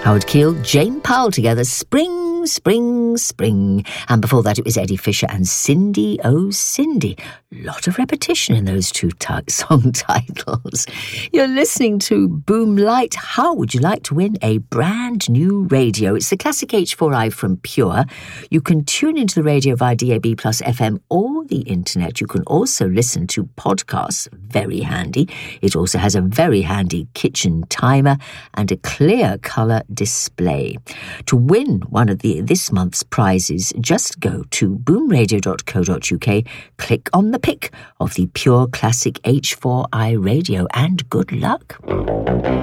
Howard Keel, Jane Powell together, Spring, Spring, Spring. And before that it was Eddie Fisher and Cindy, Oh Cindy. Lot of repetition in those two song titles. You're listening to Boom Light. How would you like to win a brand new radio? It's the classic H4i from Pure. You can tune into the radio via DAB plus FM or the internet. You can also listen to podcasts, very handy. It also has a very handy kitchen timer and a clear colour display. To win one of this month's prizes, just go to boomradio.co.uk, click on the pick of the Pure Classic H4i radio, and good luck.